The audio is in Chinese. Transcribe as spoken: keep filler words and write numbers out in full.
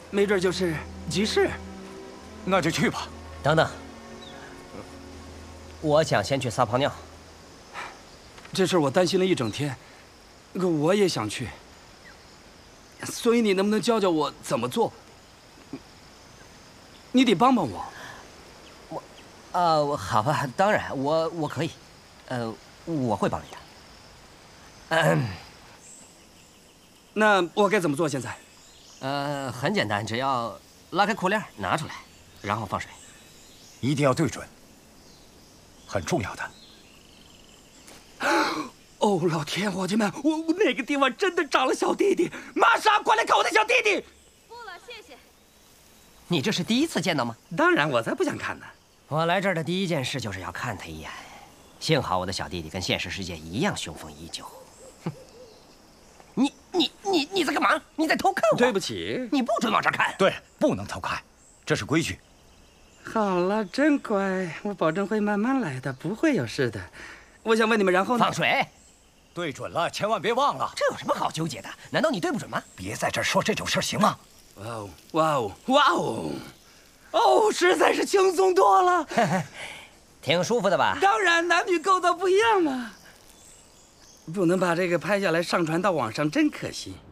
没准就是急事。 那就去吧。 等等，我想先去撒泡尿。 这事我担心了一整天，可我也想去。所以你能不能教教我怎么做？你得帮帮我。 我，呃，好吧，当然，我我可以，呃，我会帮你的。嗯， 那我该怎么做？现在？ 呃，很简单，只要拉开裤链，拿出来，然后放水。 一定要对准，很重要的。 哦，老天，伙计们，我我那个地方真的长了小弟弟，玛莎，快来看我的小弟弟！ 不了，谢谢。 你这是第一次见到吗？ 当然，我才不想看呢。 我来这儿的第一件事就是要看他一眼。幸好我的小弟弟跟现实世界一样雄风依旧。哼，你你你你在干嘛？你在偷看我？ 对不起， 你不准往这儿看。 对，不能偷看，这是规矩。 好了，真乖，我保证会慢慢来的，不会有事的。我想问你们，然后呢？ 放水。 对准了，千万别忘了。 这有什么好纠结的？难道你对不准吗？ 别在这儿说这种事，行吗？ 哇哦，哇哦，哇哦，哦，实在是轻松多了。 挺舒服的吧？ 当然，男女构造不一样嘛。不能把这个拍下来上传到网上，真可惜。